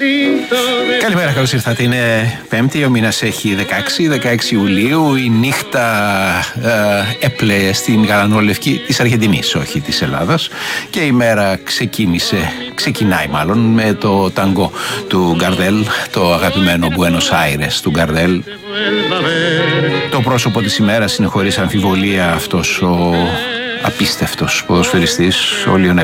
Καλημέρα, καλώς ήρθατε. Είναι Πέμπτη, ο μήνας έχει 16 Ιουλίου. Η νύχτα έπλεε στην γαλανόλευκη της Αργεντινής, όχι της Ελλάδας. Και η μέρα ξεκινάει μάλλον με το ταγκό του Γκαρδέλ, το αγαπημένο Buenos Aires του Γκαρδέλ. Το πρόσωπο της ημέρας είναι χωρίς αμφιβολία αυτός ο απίστευτος ποδοσφαιριστής, ο Λιονέλ